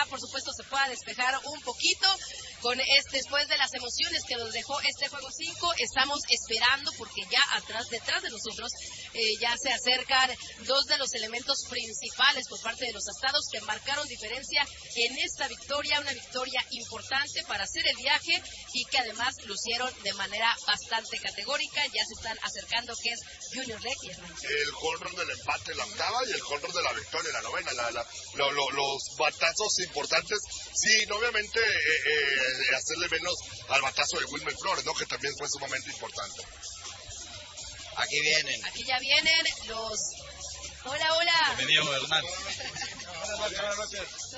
ya por supuesto se pueda despejar un poquito con después de las emociones que nos dejó este juego 5. Estamos esperando porque ya detrás de nosotros ya se acercan dos de los elementos principales por parte de los astados que marcaron diferencia en esta victoria, una victoria importante para hacer el viaje y que además lucieron de manera bastante categórica. Ya se están acercando, que es Junior Lec y Hernán. El home run del empate en la octava y el home run de la victoria en la novena, los batazos importantes, sin obviamente hacerle menos al batazo de Wilmer Flores, ¿no? Que también fue sumamente importante. Aquí vienen. Aquí ya vienen los... Hola. Bienvenido, Hernán. Buenas noches.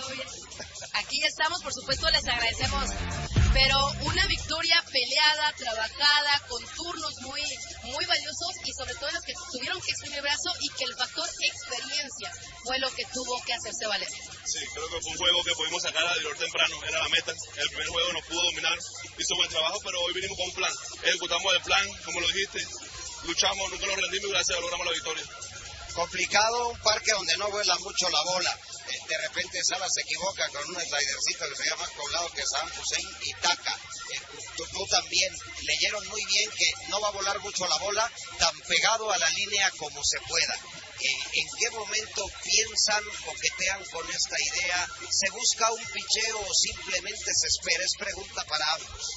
Aquí estamos, por supuesto, les agradecemos. Pero una victoria peleada, trabajada, con turnos muy valiosos y sobre todo los que tuvieron que exprimir el brazo y que el factor experiencia fue lo que tuvo que hacerse valer. Sí, creo que fue un juego que pudimos sacar a Dior temprano, era la meta. El primer juego nos pudo dominar, hizo buen trabajo, pero hoy vinimos con un plan. Ejecutamos el plan, como lo dijiste, luchamos, nunca nos rendimos y gracias a Dios logramos la victoria. Complicado, un parque donde no vuela mucho la bola. De repente Salas se equivoca con un slidercito que se llama más poblado que Saddam Hussein y taca. Tú también leyeron muy bien que no va a volar mucho la bola, tan pegado a la línea como se pueda. ¿En qué momento piensan, coquetean con esta idea? ¿Se busca un picheo o simplemente se espera? Es pregunta para ambos.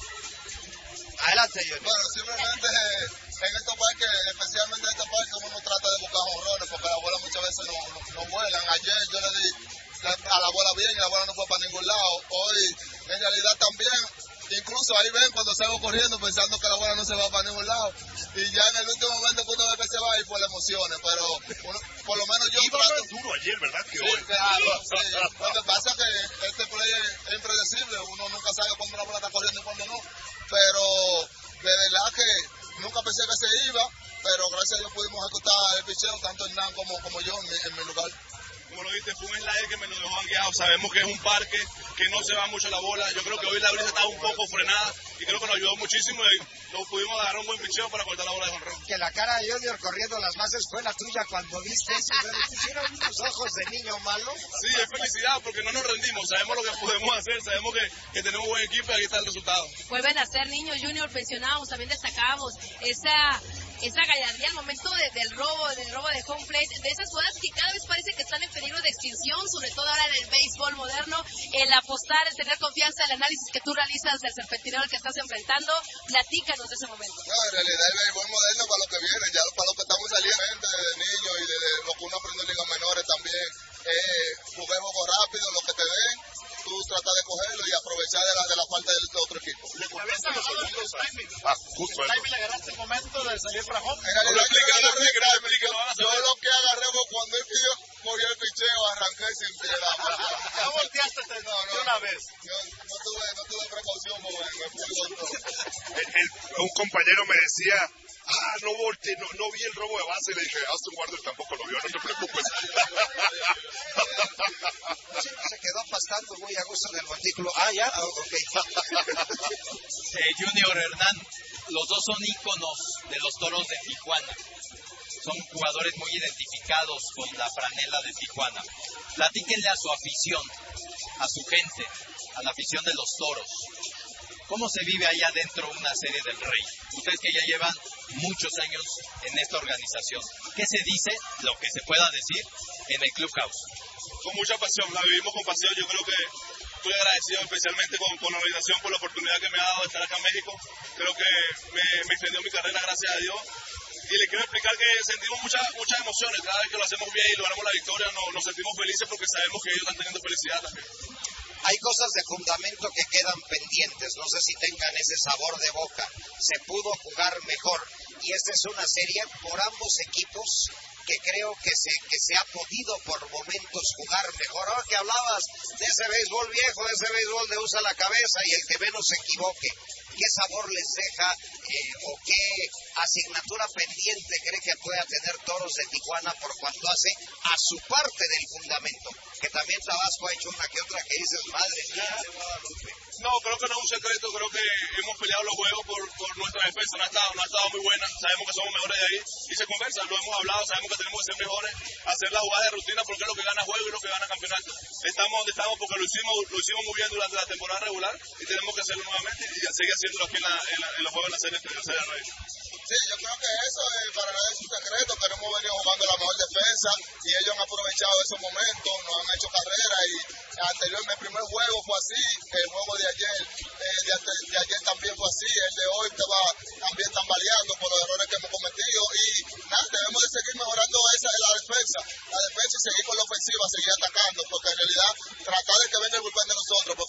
Adelante, Johnny. Bueno, simplemente en estos parques, especialmente en estos parques, uno trata de buscar jonrones porque las bolas muchas veces no vuelan. Ayer yo le di a la bola bien y la bola no fue para ningún lado. Hoy, en realidad también, incluso ahí ven cuando salgo corriendo pensando que la bola no se va para ningún lado. Y ya en el último momento que uno ve que se va, ahí fue las emociones. Pero por lo menos yo trato... duro ayer, ¿verdad? Que hoy. Claro, sí. Lo que pasa es que este play es impredecible. Uno nunca sabe cuándo la bola está corriendo y cuándo no. Pero de verdad que nunca pensé que se iba, pero gracias a Dios pudimos ejecutar el picheo, tanto Hernán como yo en mi lugar. Como lo viste, fue un slider que me lo dejó anguiado. Sabemos que es un parque, que no se va mucho la bola. Yo creo que hoy la brisa estaba un poco frenada y creo que nos ayudó muchísimo y lo pudimos agarrar un buen picheo para cortar la bola de jonrón. Que la cara de Junior corriendo las bases fue la tuya cuando viste eso. ¿Le pusieron unos ojos de niño malo? Sí, es felicidad porque no nos rendimos. Sabemos lo que podemos hacer, sabemos que tenemos buen equipo y aquí está el resultado. Vuelven a ser niños Junior pensionados, también destacamos esa gallardía al momento del robo de home plate, de esas jugadas que cada vez parece que están en peligro de extinción, sobre todo ahora en el béisbol moderno, el apostar, el tener confianza, el análisis que tú realizas del serpentinero al que estás enfrentando. Platícanos de ese momento. No, en realidad el béisbol moderno para lo que viene, ya para lo que estamos saliendo de niños y de lo que uno aprende en ligas menores también, jugar juego rápido, lo que te den, tú tratas de cogerlo y aprovechar de la falta del otro equipo. Justo el timing le agarraste el momento de salir para home. En realidad, yo lo que agarré fue cuando él cogió el picheo, arranqué sin piedad. No volteaste de una vez. No tuve precaución, me fui con todo. Un compañero me decía, no volte, no vi el robo de base, y le dije, Austin Warder tampoco lo vio, no te preocupes. Se quedó pastando muy a gusto en el montículo. Ya, ok. Junior, Hernán, los dos son íconos de los Toros de Tijuana. Son jugadores muy identificados con la franela de Tijuana. Platíquenle a su afición, a su gente, a la afición de los Toros. ¿Cómo se vive allá adentro una serie del Rey? Ustedes que ya llevan muchos años en esta organización. ¿Qué se dice, lo que se pueda decir, en el Clubhouse? Con mucha pasión, la vivimos con pasión. Yo creo que estoy agradecido especialmente con la organización por la oportunidad que me ha dado de estar acá en México. Creo que me extendió mi carrera, gracias a Dios. Y le quiero explicar que sentimos muchas emociones. Cada vez que lo hacemos bien y logramos la victoria, nos sentimos felices porque sabemos que ellos están teniendo felicidad también. Hay cosas de fundamento que quedan pendientes, no sé si tengan ese sabor de boca. Se pudo jugar mejor y esta es una serie por ambos equipos que creo que se ha podido por momentos jugar mejor. Ahora que hablabas de ese béisbol viejo, de ese béisbol de usa la cabeza y el que menos se equivoque, ¿qué sabor les deja o qué asignatura pendiente cree que pueda tener Toros de Tijuana por cuanto hace a su parte del fundamento? Que también Tabasco ha hecho una que otra que dices, madre mía, de Guadalupe. No, creo que no es un secreto, creo que hemos peleado los juegos por nuestra defensa, no ha estado muy buena, sabemos que somos mejores de ahí y se conversa, lo hemos hablado, sabemos que tenemos que ser mejores, hacer las jugadas de rutina porque es lo que gana juego y lo que gana campeonato. Estamos donde estamos porque lo hicimos muy bien durante la temporada regular y tenemos que hacerlo nuevamente y seguir haciéndolo aquí en los juegos de la serie Rey. Sí, yo creo que eso para nadie es un secreto, que no hemos venido jugando la mejor defensa y ellos han aprovechado esos momentos, nos han hecho carrera y anteriormente el primer juego fue así, el juego de ayer también fue así, el de hoy estaba también tambaleando por los errores